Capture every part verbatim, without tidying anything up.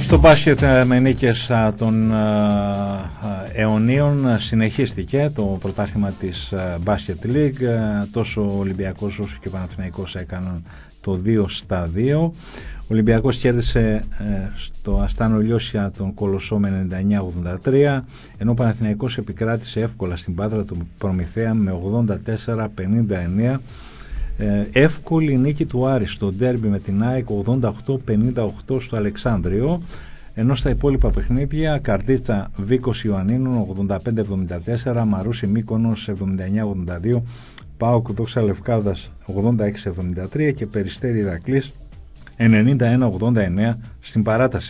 Στο μπάσκετ με νίκες των αιωνίων συνεχίστηκε το πρωτάθλημα της Basket League. Τόσο ο Ολυμπιακός όσο και ο Παναθηναϊκός έκαναν το δύο στα δύο. Ο Ολυμπιακός κέρδισε στο Αστάνο Λιώσια τον Κολοσσό με ενενήντα εννιά ογδόντα τρία, ενώ ο Παναθηναϊκός επικράτησε εύκολα στην Πάτρα του Προμηθέα με ογδόντα τέσσερα πενήντα εννέα. Ε, εύκολη νίκη του Άρη στο ντέρμπι με την ΑΕΚ ογδόντα οκτώ πενήντα οκτώ στο Αλεξάνδριο, ενώ στα υπόλοιπα παιχνίδια Καρδίτσα Βίκος Ιωαννίνων ογδόντα πέντε εβδομήντα τέσσερα, Μαρούσι Μύκονος εβδομήντα εννιά ογδόντα δύο, ΠΑΟΚ Δόξα Λευκάδας ογδόντα έξι εβδομήντα τρία και Περιστέρι Ηρακλής ενενήντα ένα ογδόντα εννέα στην παράταση.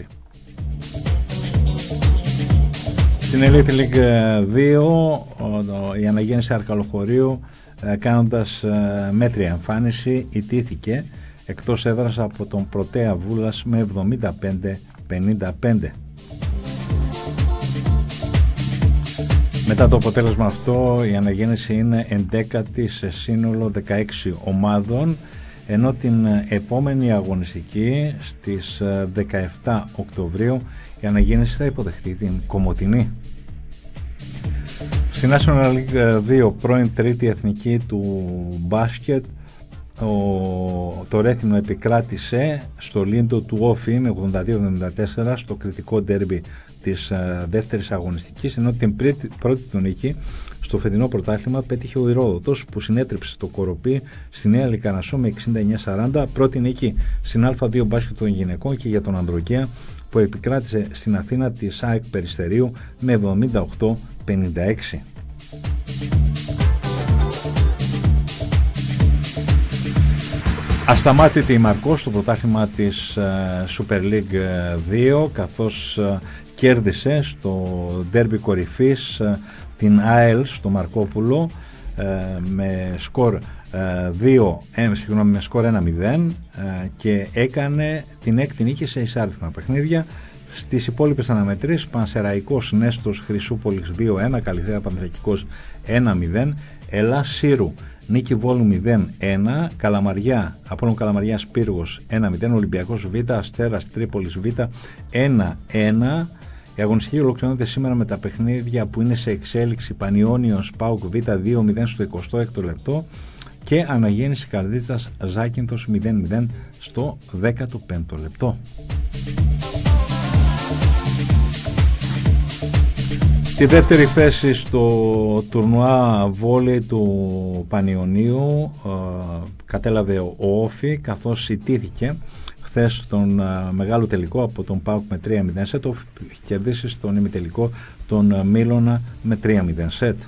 Στην Elite League δύο η Αναγέννηση Αρκαλοχωρίου, κάνοντας μέτρια εμφάνιση, ιτήθηκε εκτός έδρας από τον Πρωτέα Βούλας με εβδομήντα πέντε πενήντα πέντε. Μετά το αποτέλεσμα αυτό η Αναγέννηση είναι ενδέκατη σε σύνολο δεκαέξι ομάδων, ενώ την επόμενη αγωνιστική στις δεκαεπτά Οκτωβρίου η Αναγέννηση θα υποδεχτεί την Κομοτηνή. Στη National League δύο, πρώην τρίτη εθνική του μπάσκετ, ο, το Ρέθινο επικράτησε στο Λίντο του Όφη με ογδόντα δύο εβδομήντα τέσσερα στο κριτικό ντέρμπι της uh, δεύτερης αγωνιστικής, ενώ την πρώτη, πρώτη του νίκη στο φετινό πρωτάθλημα πέτυχε ο Ηρόδοτος που συνέτριψε το Κοροπή στη Νέα Λικανασσό με εξήντα εννιά σαράντα. Πρώτη νίκη στην Α δύο μπάσκετ των γυναικών και για τον Ανδροκέα που επικράτησε στην Αθήνα της ΑΕΚ Περιστερίου με εβδομήντα οκτώ πενήντα έξι. Ασταμάτητη η Μαρκό στο πρωτάθλημα της uh, Super League δύο, καθώς uh, κέρδισε στο ντέρμπι κορυφής uh, την ΑΕΛ στο Μαρκόπουλο uh, με σκορ uh, δύο, ε, συγγνώμη, με σκορ ένα μηδέν uh, και έκανε την έκτη νίκη σε εισάριθμα παιχνίδια. Στις υπόλοιπες αναμετρήσεις, Πανσεραϊκός Νέστος Χρυσούπολης δύο ένα, Καλυθέα Πανθρακικός ένα μηδέν, Ελλάς Σύρου νίκη Βόλου μηδέν ένα, Καλαμαριά, Απόλλων Καλαμαριάς Πύργος ένα μηδέν, Ολυμπιακός Β, Αστέρας Τρίπολης Β ένα ένα. Η αγωνιστική ολοκληρώνεται σήμερα με τα παιχνίδια που είναι σε εξέλιξη. Πανιώνιος ΠΑΟΚ Β δύο μηδέν στο εικοστό έκτο λεπτό και Αναγέννηση Καρδίτσας Ζάκυνθος μηδέν μηδέν στο δέκατο πέμπτο λεπτό. Τη δεύτερη θέση στο τουρνουά βόλεϊ του Πανιωνίου ε, κατέλαβε ο Όφη, καθώς ιτήθηκε χθες στον ε, μεγάλο τελικό από τον ΠΑΟΚ με τρία μηδέν σετ. Ο Όφη έχει κερδίσει στον ημιτελικό τον ε, Μίλωνα με τρία μηδέν σετ.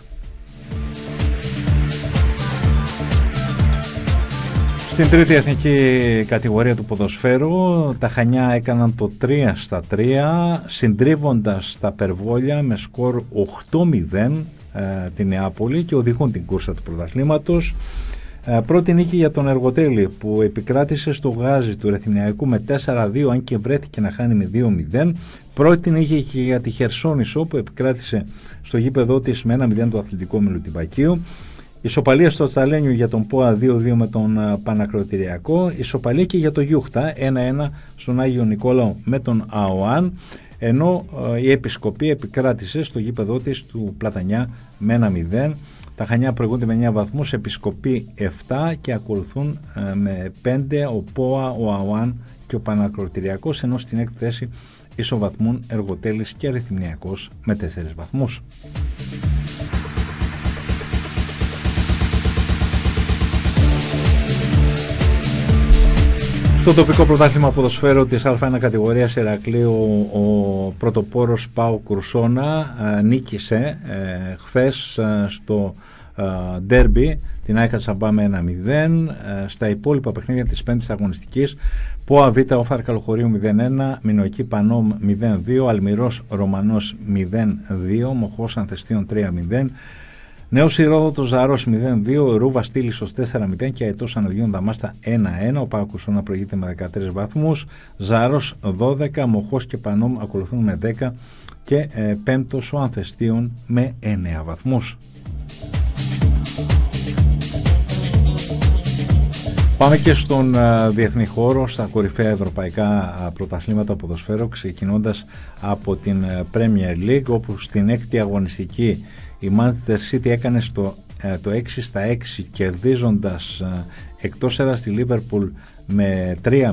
Στην τρίτη εθνική κατηγορία του ποδοσφαίρου, τα Χανιά έκαναν το τρία στα τρία, συντρίβοντας τα Περβόλια με σκορ οκτώ μηδέν ε, την Νεάπολη και οδηγούν την κούρσα του πρωταθλήματος. Ε, πρώτη νίκη για τον Εργοτέλη που επικράτησε στο Γάζι του Ρεθυμνιακού με τέσσερα δύο, αν και βρέθηκε να χάνει με δύο μηδέν. Πρώτη νίκη και για τη Χερσόνησο που επικράτησε στο γήπεδό της με ένα μηδέν του Αθλητικό Μελουτιπακίου. Ισοπαλία στο Τσαλένιο για τον ΠΟΑ δύο δύο με τον Πανακροτηριακό. Ισοπαλία και για το Γιούχτα ένα ένα στον Άγιο Νικόλαο με τον ΑΟΑΝ, ενώ η Επισκοπή επικράτησε στο γήπεδό της του Πλατανιά με ένα μηδέν. Τα Χανιά προηγούνται με εννέα βαθμούς, Επισκοπή επτά και ακολουθούν με πέντε ο ΠΟΑ, ο ΑΟΑΝ και ο Πανακροτηριακός, ενώ στην έκτη θέση ισοβαθμούν Εργοτέλης και Ρηθυμνιακός με τέσσερις βαθμούς. Στο τοπικό πρωτάθλημα ποδοσφαίρου της Α ένα κατηγορίας Ηρακλείου, ο πρωτοπόρος ΠΑΟΚ Κρουσόνα ε, νίκησε ε, χθες ε, στο ε, ντέρμπι την ΑΕΚ Τσαμπά με ένα μηδέν. Ε, στα υπόλοιπα παιχνίδια της πέμπτης αγωνιστικής, ΠΟΑ Β Όφα Αρκαλοχωρίου μηδέν ένα, Μινωική Πανόμ μηδέν δύο, Αλμυρός Ρωμανός μηδέν δύο, Μοχός Ανθεστίων τρία μηδέν, Νέος Ηρόδοτος Ζαρός μηδέν δύο, Ρούβα Στήλισσος τέσσερα μηδέν και Αετός Ανογίων Δαμάστα ένα ένα. Ο ΠΑΟΚ Κρουσόνα προηγείται με δεκατρείς βαθμούς, Ζαρός δώδεκα, Μοχός και Πανόμ ακολουθούν με δέκα και ε, πέμπτος ο Ανθεστίων με εννέα βαθμούς. Πάμε και στον uh, διεθνή χώρο, στα κορυφαία ευρωπαϊκά uh, πρωταθλήματα ποδοσφαίρου, ξεκινώντας από την uh, Premier League, όπου στην έκτη αγωνιστική η Manchester City έκανε στο, uh, το έξι στα έξι, κερδίζοντας uh, εκτός έδρας τη Liverpool με τρία